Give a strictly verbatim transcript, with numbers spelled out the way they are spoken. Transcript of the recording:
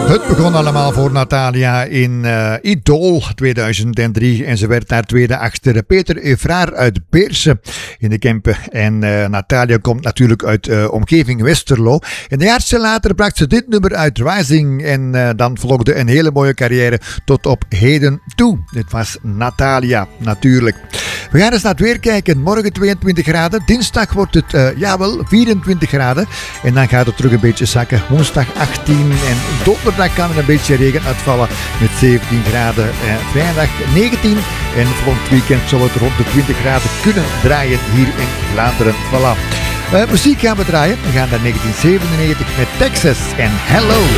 Het begon allemaal voor Natalia in uh, Idol tweeduizend drie en ze werd daar tweede achter Peter Evraar uit Beersen in de Kempen. En uh, Natalia komt natuurlijk uit uh, omgeving Westerlo. En een jaartje later bracht ze dit nummer uit, Rising, en uh, dan volgde een hele mooie carrière tot op heden toe. Dit was Natalia, natuurlijk. We gaan eens naar het weer kijken. Morgen tweeëntwintig graden, dinsdag wordt het uh, jawel vierentwintig graden en dan gaat het terug een beetje zakken. Woensdag achttien en donderdag kan er een beetje regen uitvallen met zeventien graden. Eh, vrijdag negentien en volgend weekend zal het rond de twintig graden kunnen draaien hier in Vlaanderen. Voilà. Uh, muziek gaan we draaien. We gaan naar negentien zevenennegentig met Texas en Hello.